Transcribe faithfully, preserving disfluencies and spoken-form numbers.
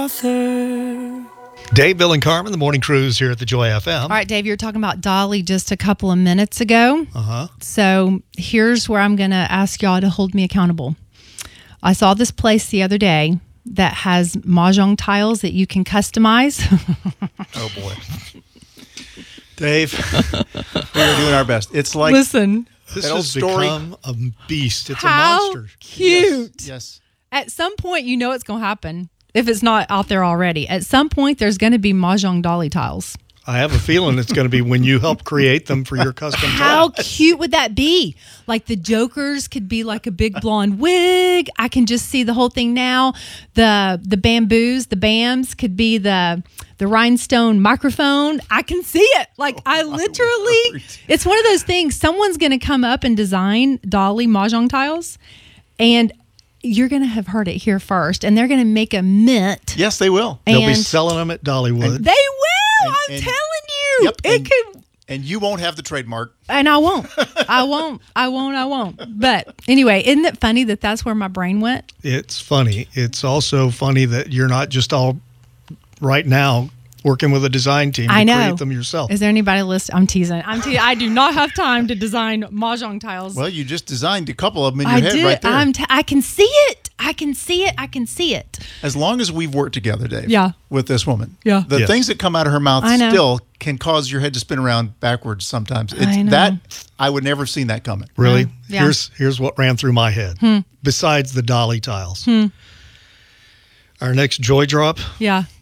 Dave, Bill, and Carmen, the morning cruise here at the Joy F M. All right, Dave, you were talking about Dolly just a couple of minutes ago. Uh-huh. So here's where I'm going to ask y'all to hold me accountable. I saw this place the other day that has mahjong tiles that you can customize. Oh, boy. Dave, we're doing our best. It's like... Listen. This That old has story. become a beast. It's How a monster. cute. Yes. yes. At some point, you know it's going to happen. If it's not out there already. At some point, there's going to be mahjong Dolly tiles. I have a feeling it's going to be when you help create them for your custom How tiles. cute would that be? Like the Jokers could be like a big blonde wig. I can just see the whole thing now. The the bamboos, the bams could be the the rhinestone microphone. I can see it. Like Oh, I literally, it's one of those things. Someone's going to come up and design Dolly mahjong tiles, and you're going to have heard it here first. And they're going to make a mint. Yes, they will. They'll be and selling them at Dollywood. They will. And- I'm and- telling you. Yep, it and- could. And you won't have the trademark. And I won't. I won't. I won't. I won't. But anyway, isn't it funny that that's where my brain went? It's funny. It's also funny that you're not just all right now working with a design team to I know. create them yourself. Is there anybody listening? I'm teasing. I'm teasing. I do not have time to design mahjong tiles. Well, you just designed a couple of them in your I head do. right there. I'm. T- I can see it. I can see it. I can see it. As long as we've worked together, Dave, Yeah. with this woman, Yeah. the Yes. things that come out of her mouth I know. still can cause your head to spin around backwards sometimes. It's I know. that I would never have seen that coming. Really? Yeah. Here's here's what ran through my head. Hmm. Besides the Dolly tiles. Our next Joy Drop, Yeah.